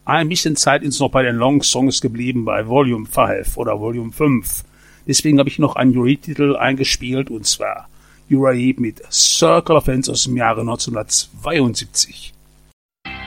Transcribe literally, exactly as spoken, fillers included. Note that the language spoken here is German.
Ein bisschen Zeit ist noch bei den Long Songs geblieben, bei Volume fünf oder Volume fünf. Deswegen habe ich noch einen Uriah-Titel eingespielt, und zwar Uriah Heep mit Circle of Friends aus dem Jahre neunzehnhundertzweiundsiebzig.